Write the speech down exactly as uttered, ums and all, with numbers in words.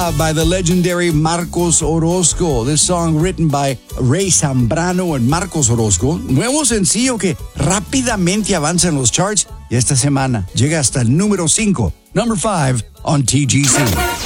Love by the legendary Marcos Orozco. This song written by Ray Zambrano and Marcos Orozco. Nuevo sencillo que rápidamente avanza en los charts y esta semana llega hasta el número cinco. Number five on T G C.